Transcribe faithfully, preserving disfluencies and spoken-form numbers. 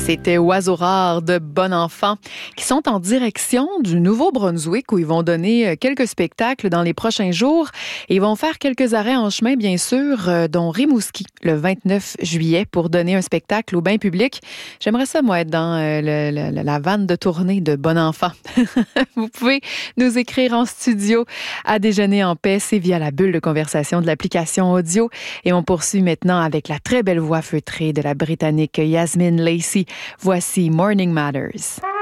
C'était Oiseaux rares de Bon Enfant qui sont en direction du Nouveau-Brunswick où ils vont donner quelques spectacles dans les prochains jours et ils vont faire quelques arrêts en chemin, bien sûr, dont Rimouski le vingt-neuf juillet pour donner un spectacle au bain public. J'aimerais ça, moi, être dans euh, le, le, la vanne de tournée de Bon Enfant. Vous pouvez nous écrire en studio à Déjeuner en paix, c'est via la bulle de conversation de l'application audio. Et on poursuit maintenant avec la très belle voix feutrée de la Britannique Yasmin Lacey. Voici Morning Matters.